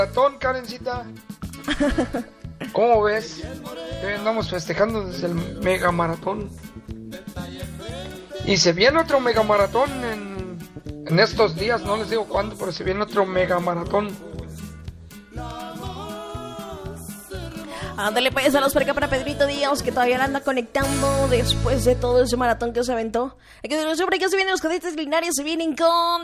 Maratón, Karencita. ¿Cómo ves? Hoy andamos festejando desde el mega maratón. Y se viene otro mega maratón en estos días, no les digo cuándo, pero se viene otro mega maratón. Ándale pues, saludos por acá para Pedrito Díaz, que todavía la anda conectando después de todo ese maratón que se aventó. Hay que decir, por acá se vienen los cadetes Linares, se vienen con